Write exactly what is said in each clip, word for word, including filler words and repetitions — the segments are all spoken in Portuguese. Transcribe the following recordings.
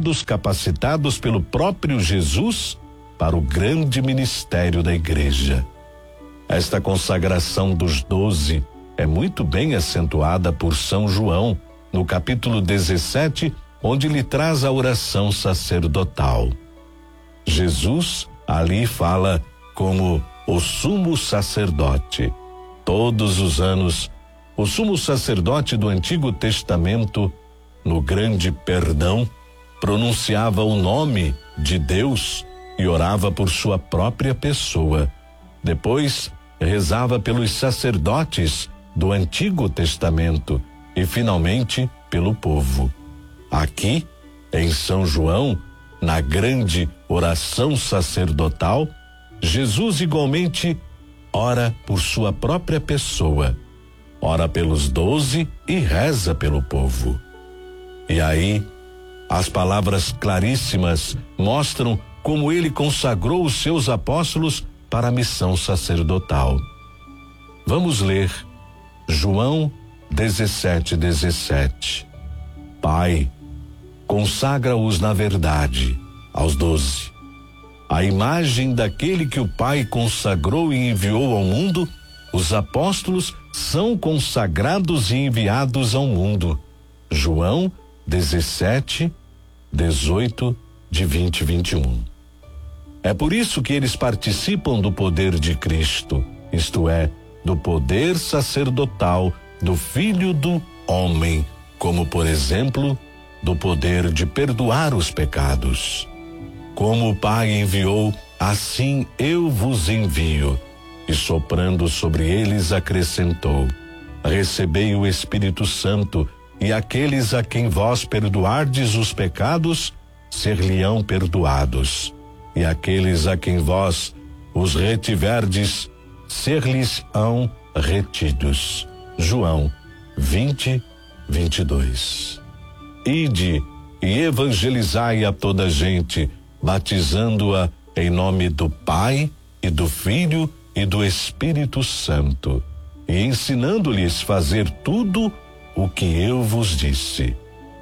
enviados, capacitados pelo próprio Jesus para o grande ministério da igreja. Esta consagração dos doze é muito bem acentuada por São João, no capítulo dezessete, onde lhe traz a oração sacerdotal. Jesus ali fala como o sumo sacerdote. Todos os anos, o sumo sacerdote do Antigo Testamento, no grande perdão, pronunciava o nome de Deus e orava por sua própria pessoa. Depois, rezava pelos sacerdotes do Antigo Testamento e, finalmente, pelo povo. Aqui, em São João, na grande oração sacerdotal, Jesus igualmente ora por sua própria pessoa, ora pelos doze e reza pelo povo. E aí, as palavras claríssimas mostram como ele consagrou os seus apóstolos para a missão sacerdotal. Vamos ler João dezessete, dezessete. Pai, consagra-os na verdade, aos doze. A imagem daquele que o Pai consagrou e enviou ao mundo, os apóstolos são consagrados e enviados ao mundo. João dezessete, dezoito, de vinte, vinte e um. É por isso que eles participam do poder de Cristo, isto é, do poder sacerdotal do Filho do Homem, como, por exemplo, do poder de perdoar os pecados. Como o Pai enviou, assim eu vos envio. E soprando sobre eles acrescentou: recebei o Espírito Santo, e aqueles a quem vós perdoardes os pecados, ser-lhe-ão perdoados. E aqueles a quem vós os retiverdes, ser-lhes-ão retidos. João vinte, vinte e dois. Ide e evangelizai a toda a gente, batizando-a em nome do Pai e do Filho e do Espírito Santo, e ensinando-lhes fazer tudo o que eu vos disse.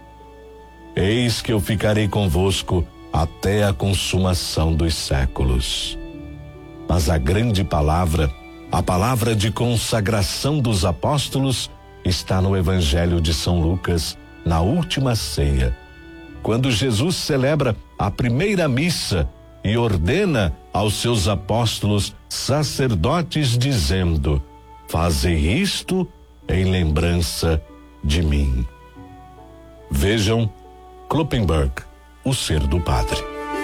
Eis que eu ficarei convosco até a consumação dos séculos. Mas a grande palavra, a palavra de consagração dos apóstolos, está no Evangelho de São Lucas, na última ceia, quando Jesus celebra a primeira missa e ordena aos seus apóstolos sacerdotes, dizendo: fazei isto em lembrança de mim. Vejam Kloppenberg, O Ser do Padre.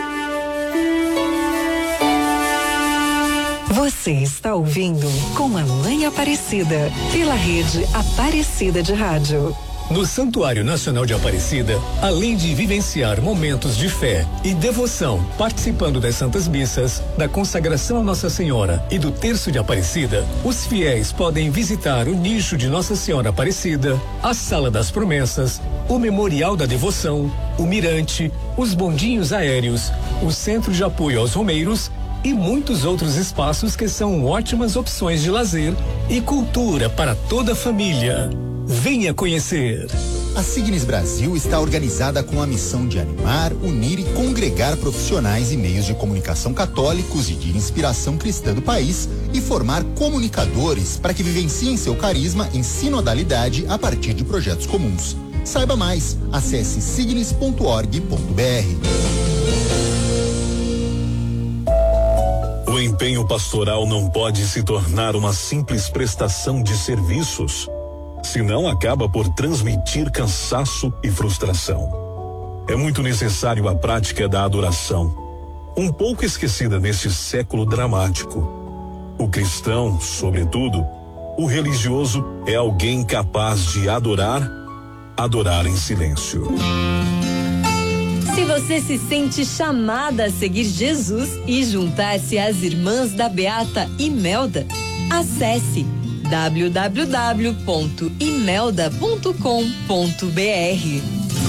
Você está ouvindo Com a Mãe Aparecida, pela rede Aparecida de Rádio. No Santuário Nacional de Aparecida, além de vivenciar momentos de fé e devoção, participando das Santas Missas, da consagração a Nossa Senhora e do Terço de Aparecida, os fiéis podem visitar o nicho de Nossa Senhora Aparecida, a Sala das Promessas, o Memorial da Devoção, o Mirante, os bondinhos aéreos, o Centro de Apoio aos Romeiros e muitos outros espaços que são ótimas opções de lazer e cultura para toda a família. Venha conhecer. A Signes Brasil está organizada com a missão de animar, unir e congregar profissionais e meios de comunicação católicos e de inspiração cristã do país e formar comunicadores para que vivenciem seu carisma em sinodalidade a partir de projetos comuns. Saiba mais, acesse signes ponto org ponto br. O empenho pastoral não pode se tornar uma simples prestação de serviços, senão acaba por transmitir cansaço e frustração. É muito necessário a prática da adoração, um pouco esquecida neste século dramático. O cristão, sobretudo, o religioso, é alguém capaz de adorar, adorar em silêncio. Se você se sente chamada a seguir Jesus e juntar-se às irmãs da Beata Imelda, acesse w w w ponto imelda ponto com ponto br.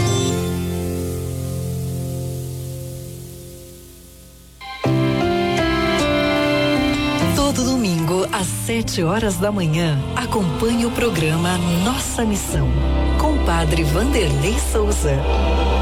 Todo domingo, às sete horas da manhã, acompanhe o programa Nossa Missão, com o padre Vanderlei Souza.